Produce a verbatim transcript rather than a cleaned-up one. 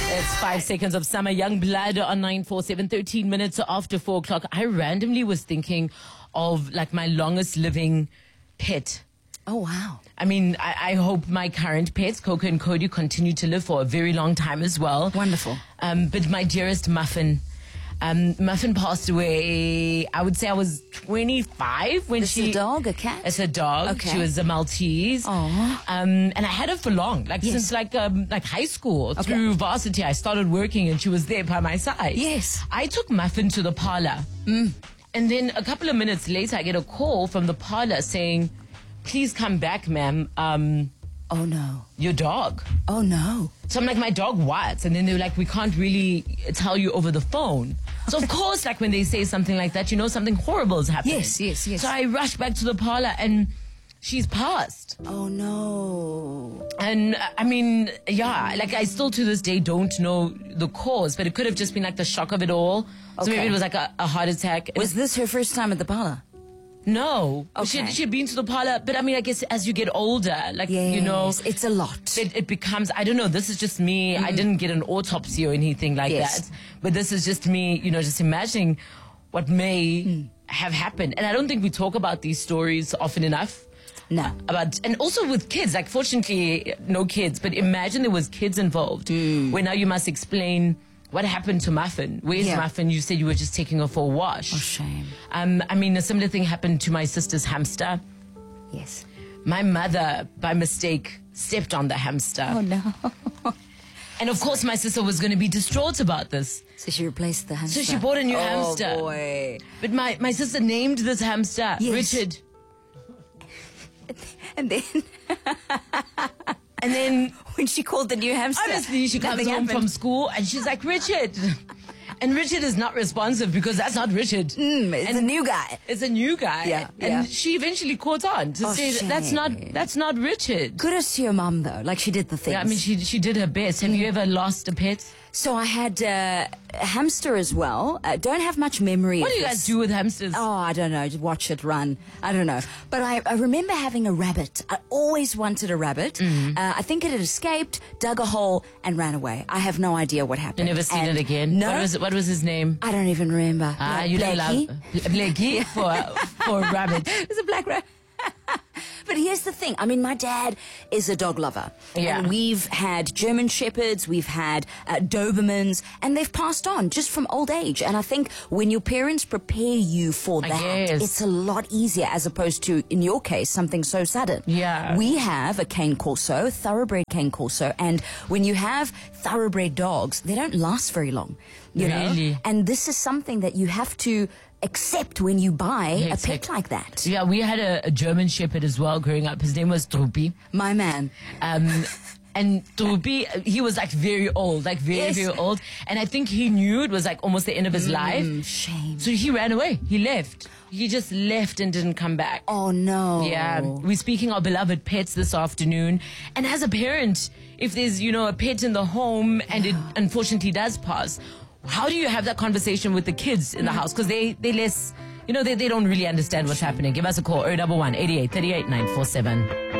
It's five seconds of summer. Young Blood on nine four seven, thirteen minutes after four o'clock. I randomly was thinking of like my longest living pet. Oh, wow. I mean, I, I hope my current pets, Coco and Cody, continue to live for a very long time as well. Wonderful. Um, but my dearest Muffin, um, Muffin passed away, I would say I was twenty-five when Is she... It's a dog, a cat? It's a dog. Okay. She was a Maltese. Aww. Um, and I had her for long, like Yes. since like um, like high school, Okay. through varsity. I started working and she was there by my side. Yes. I took Muffin to the parlor. Mm. And then a couple of minutes later, I get a call from the parlor saying, please come back, ma'am. Um, Oh, no. your dog. Oh, no. So I'm like, my dog what? And then they were like, we can't really tell you over the phone. So of course, like when they say something like that, you know something horrible is happening. Yes, yes, yes. So I rushed back to the parlor and she's passed. Oh, no. And uh, I mean, yeah, like I still to this day don't know the cause, but it could have just been like the shock of it all. So Okay. maybe it was like a, a heart attack. Was this her first time at the parlor? No. Okay. She had, she had been to the parlor, but I mean, I guess as you get older, like, Yes, you know, it's a lot. it, it becomes, I don't know, this is just me. I didn't get an autopsy or anything like Yes. that. But this is just me, you know, just imagining what may Mm. have happened. And I don't think we talk about these stories often enough. No. About, and also with kids, like fortunately, no kids, but imagine there was kids involved. Mm. Where now you must explain what happened to Muffin. Where's Yeah. Muffin? You said you were just taking her for a wash. Oh, shame. Um, I mean, a similar thing happened to my sister's hamster. Yes. My mother, by mistake, stepped on the hamster. Oh, no. And of course, my sister was going to be distraught about this. So she replaced the hamster. So she bought a new oh, hamster. Oh, boy. But my, my sister named this hamster Yes. Richard. And then, And then, when she called the new hamster, honestly, she comes nothing home happened. from school and she's like, Richard. And Richard is not responsive because that's not Richard. Mm, it's and a new guy. It's a new guy. Yeah, And yeah. she eventually caught on to Oh, say that that's not, shame. that's not Richard. Kudos to your mum, though. Like, she did the things. Yeah, I mean, she she did her best. Have you ever lost a pet? So I had uh, a hamster as well. Uh, don't have much memory What of do you this. guys do with hamsters? Oh, I don't know. Just watch it run. I don't know. But I, I remember having a rabbit. I always wanted a rabbit. Mm-hmm. Uh, I think it had escaped, dug a hole, and ran away. I have no idea what You happened. never seen And it again? No. What was, what was his name? I don't even remember. Ah, No, you don't love Blakey. Blakey for, for a rabbit. It was a black rabbit. But here's the thing. I mean, my dad is a dog lover. Yeah. And we've had German Shepherds, we've had uh, Dobermans, and they've passed on just from old age. And I think when your parents prepare you for I that, guess. it's a lot easier as opposed to, in your case, something so sudden. Yeah. We have a cane corso, thoroughbred cane corso, and when you have thoroughbred dogs, they don't last very long. You Really? know? And this is something that you have to accept when you buy a Accept. pet like that. Yeah, we had a, a German Shepherd as well growing up. His name was Drupi. My man. Um, and Drupi, he was like very old, like very, Yes. very old. And I think he knew it was like almost the end of his life. Mm, shame. So he ran away. He left. He just left and didn't come back. Oh, no. Yeah, we're speaking our beloved pets this afternoon. And as a parent, if there's, you know, a pet in the home and it unfortunately does pass, how do you have that conversation with the kids in the house? Because they, they less, you know, they, they don't really understand what's happening. Give us a call, oh one one, eighty-eight, thirty-eight, nine four seven.